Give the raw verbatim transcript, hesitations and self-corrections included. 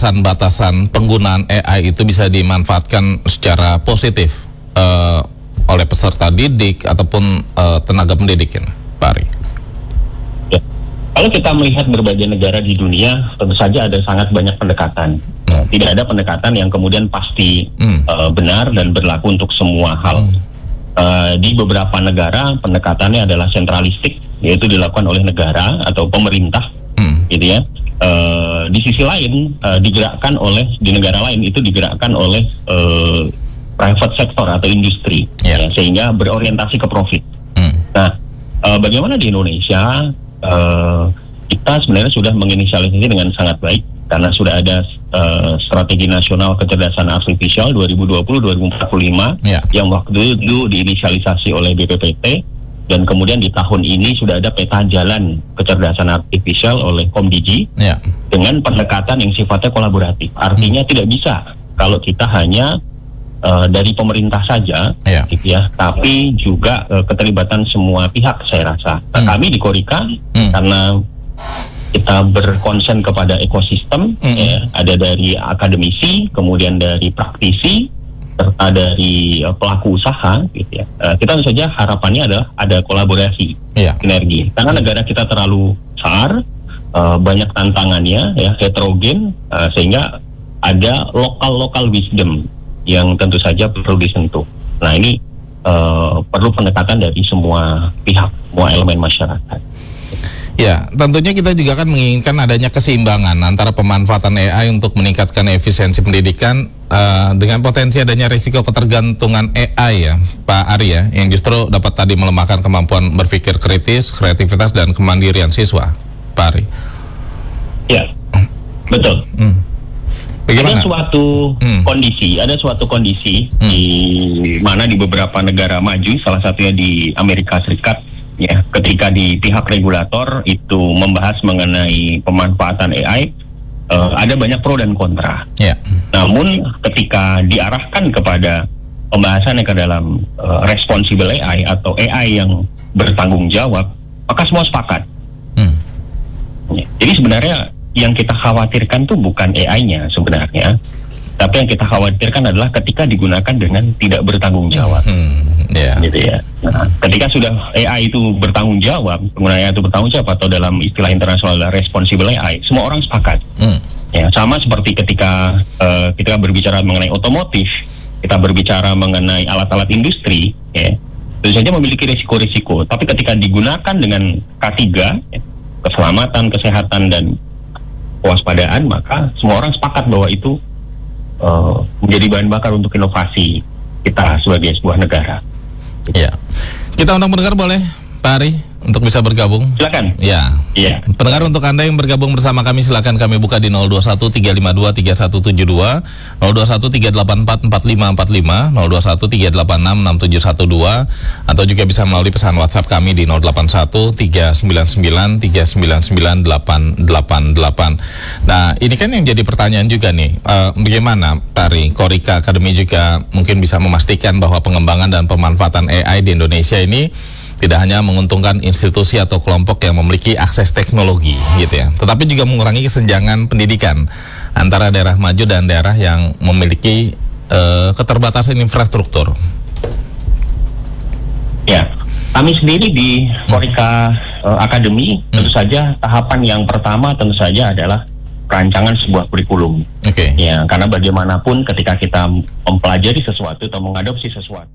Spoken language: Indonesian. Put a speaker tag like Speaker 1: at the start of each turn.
Speaker 1: batasan penggunaan A I itu bisa dimanfaatkan secara positif uh, oleh peserta didik ataupun uh, tenaga pendidik ini, Pak Ari?
Speaker 2: Ya. Kalau kita melihat berbagai negara di dunia, tentu saja ada sangat banyak pendekatan. Hmm. Tidak ada pendekatan yang kemudian pasti hmm. uh, benar dan berlaku untuk semua hal. Hmm. Uh, di beberapa negara pendekatannya adalah sentralistik, yaitu dilakukan oleh negara atau pemerintah, hmm. gitu ya. Uh, di sisi lain uh, digerakkan oleh di negara lain itu digerakkan oleh uh, private sector atau industri, yeah. ya, sehingga berorientasi ke profit. Hmm. Nah, uh, bagaimana di Indonesia uh, kita sebenarnya sudah menginisialisasi dengan sangat baik karena sudah ada uh, strategi nasional kecerdasan artifisial dua ribu dua puluh sampai dua ribu empat puluh lima yeah. yang waktu itu diinisialisasi oleh B P P T. Dan kemudian di tahun ini sudah ada peta jalan kecerdasan artifisial oleh Komdigi ya. Dengan pendekatan yang sifatnya kolaboratif. Artinya hmm. tidak bisa kalau kita hanya uh, dari pemerintah saja, ya. Gitu ya, tapi juga uh, keterlibatan semua pihak saya rasa. Nah, hmm. kami di Korika hmm. karena kita berkonsen kepada ekosistem, hmm. ya, ada dari akademisi, kemudian dari praktisi, serta dari uh, pelaku usaha, gitu ya. Uh, kita tentu saja harapannya adalah ada kolaborasi, yeah. sinergi. Karena negara kita terlalu besar, uh, banyak tantangannya, ya, heterogen, uh, sehingga ada lokal-lokal wisdom yang tentu saja perlu disentuh. Nah, ini uh, perlu pendekatan dari semua pihak, semua elemen masyarakat.
Speaker 1: Ya, tentunya kita juga kan menginginkan adanya keseimbangan antara pemanfaatan A I untuk meningkatkan efisiensi pendidikan uh, dengan potensi adanya risiko ketergantungan A I ya, Pak Ari ya, yang justru dapat tadi melemahkan kemampuan berpikir kritis, kreativitas dan kemandirian siswa, Pak Ari.
Speaker 2: Ya, betul. Hmm. Bagaimana? Ada suatu hmm. kondisi, ada suatu kondisi hmm. di mana di beberapa negara maju, salah satunya di Amerika Serikat. Ya, ketika di pihak regulator itu membahas mengenai pemanfaatan A I, uh, ada banyak pro dan kontra. Yeah. Namun ketika diarahkan kepada pembahasan yang ke dalam uh, responsible A I atau A I yang bertanggung jawab, maka semua sepakat. Hmm. Ya, jadi sebenarnya yang kita khawatirkan tuh bukan A I-nya sebenarnya, tapi yang kita khawatirkan adalah ketika digunakan dengan tidak bertanggung jawab. Hmm. Yeah. Gitu ya. Nah, ketika sudah A I itu bertanggung jawab, penggunanya itu bertanggung jawab atau dalam istilah internasional adalah responsible A I, semua orang sepakat. Mm. Ya, sama seperti ketika uh, kita berbicara mengenai otomotif, kita berbicara mengenai alat-alat industri, ya, tentu saja memiliki risiko-risiko. Tapi ketika digunakan dengan K tiga, ya, keselamatan, kesehatan dan kewaspadaan, maka semua orang sepakat bahwa itu uh, menjadi bahan bakar untuk inovasi kita sebagai sebuah negara.
Speaker 1: Ya, kita undang pendengar boleh, Pak Ari, untuk bisa bergabung.
Speaker 2: Silakan.
Speaker 1: Ya. Iya. Pendengar, untuk Anda yang bergabung bersama kami, silakan kami buka di nol dua satu tiga lima dua tiga satu tujuh dua, nol dua satu tiga delapan empat empat lima empat lima, nol dua satu tiga delapan enam enam tujuh satu dua, atau juga bisa melalui pesan WhatsApp kami di nol delapan satu tiga sembilan sembilan tiga sembilan sembilan delapan delapan delapan. Nah, ini kan yang jadi pertanyaan juga nih, uh, bagaimana Pak Ari, Korika Academy juga mungkin bisa memastikan bahwa pengembangan dan pemanfaatan A I di Indonesia ini tidak hanya menguntungkan institusi atau kelompok yang memiliki akses teknologi gitu ya, tetapi juga mengurangi kesenjangan pendidikan antara daerah maju dan daerah yang memiliki uh, keterbatasan infrastruktur.
Speaker 2: Ya, kami sendiri di Korika uh, Academy hmm. tentu saja tahapan yang pertama tentu saja adalah perancangan sebuah kurikulum. Oke. Okay. Ya, karena bagaimanapun ketika kita mempelajari sesuatu atau mengadopsi sesuatu